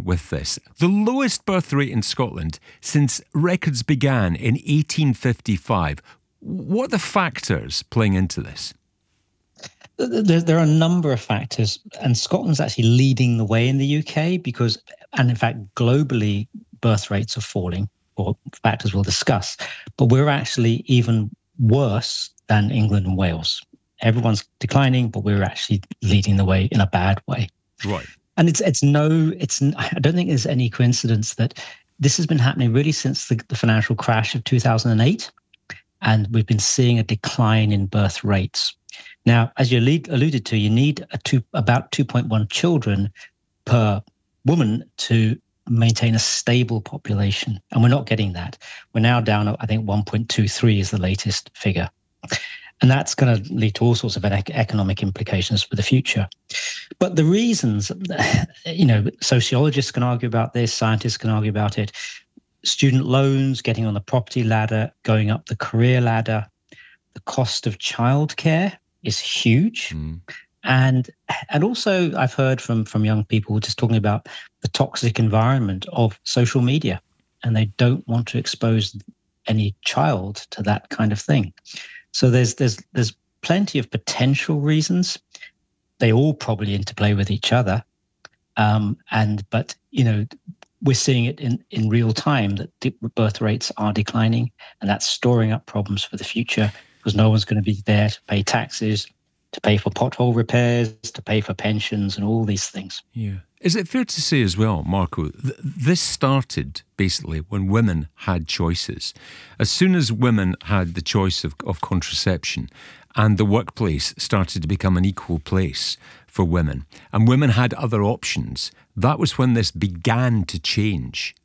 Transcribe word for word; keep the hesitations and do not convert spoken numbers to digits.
with this. The lowest birth rate in Scotland since records began in eighteen fifty-five. What are the factors playing into this? There, there are a number of factors, and Scotland's actually leading the way in the U K because, and in fact, globally, birth rates are falling, or factors we'll discuss, but we're actually even worse than England and Wales. Everyone's declining, but we're actually leading the way in a bad way. Right. And it's it's no, it's I don't think there's any coincidence that this has been happening really since the, the financial crash of two thousand eight, and we've been seeing a decline in birth rates. Now, as you lead, alluded to, you need a two, about two point one children per woman to maintain a stable population, and we're not getting that. We're now down, I think, one point two three is the latest figure. And that's going to lead to all sorts of economic implications for the future. But the reasons, you know, sociologists can argue about this, scientists can argue about it, student loans, getting on the property ladder, going up the career ladder, the cost of childcare is huge. Mm. And and also I've heard from, from young people just talking about the toxic environment of social media, and they don't want to expose any child to that kind of thing. So there's there's there's plenty of potential reasons. They all probably interplay with each other, um, and but you know we're seeing it in, in real time that birth rates are declining, and that's storing up problems for the future because no one's going to be there to pay taxes, to pay for pothole repairs, to pay for pensions, and all these things. Yeah. Is it fair to say as well, Marco, th- this started basically when women had choices. As soon as women had the choice of, of contraception and the workplace started to become an equal place for women, and women had other options, that was when this began to change.